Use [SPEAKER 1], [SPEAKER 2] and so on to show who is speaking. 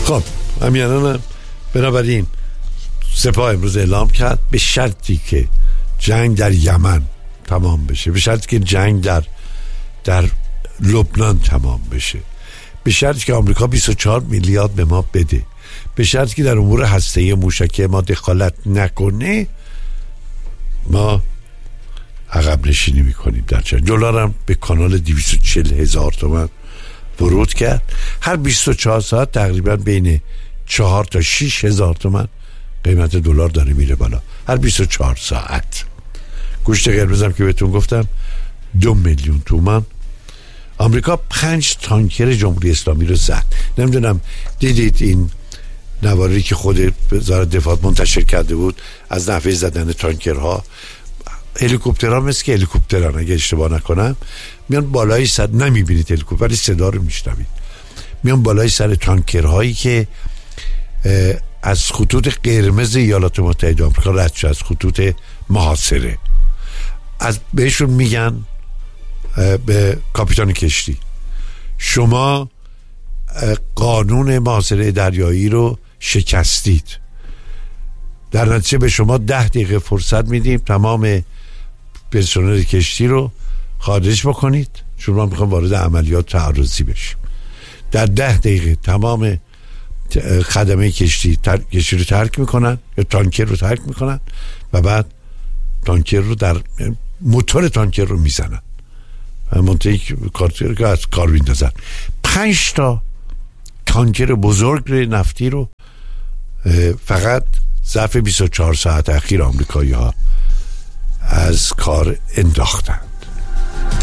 [SPEAKER 1] خب همینانم بنابراین سپاه امروز اعلام کرد به شرطی که جنگ در یمن تمام بشه، به شرطی که جنگ در لبنان تمام بشه، به شرطی که آمریکا 24 میلیارد به ما بده، به شرطی که در امور هسته‌ای موشکی ما دخالت نکنه، ما عقب نشینی میکنیم در جنگ. دلار هم به کانال 240,000 تومان ورود کرد. هر 24 ساعت تقریبا بین 4 تا 6,000 تومان قیمت دلار داره میره بالا، هر 24 ساعت. گوشت قرمز هم که بهتون گفتم 2 میلیون تومان. آمریکا 5 تانکر جمهوری اسلامی رو زد. نمیدونم دیدید این نواری که خود وزارت دفاع منتشر کرده بود از نحوه زدن تانکرها. هلیکوپترها مثل که هلیکوپتران اگه اشتباه نکنم میان بالای سر، نمیبینید هلیکوپتر ولی صدا رو میشنوید، میان بالای سر تانکرهایی که از خطوط قرمز ایالات متحده آمریکا رد شد، از خطوط محاصره. از بهشون میگن به کاپیتان کشتی شما قانون محاصره دریایی رو شکستید، در نتیجه به شما 10 دقیقه فرصت میدیم تمام پرسنل کشتی رو خارج بکنید، چون ما میخوام وارد عملیات تعرضی بشیم. در 10 دقیقه تمام خدمه کشتی رو ترک میکنن یا تانکر رو ترک میکنن و بعد تانکر رو در موتور تانکر رو میزنن، منطقی که از کار بیندازن. 5 تا تانکر بزرگ نفتی رو فقط ظرف 24 ساعت اخیر آمریکایی ها از کار انداختن.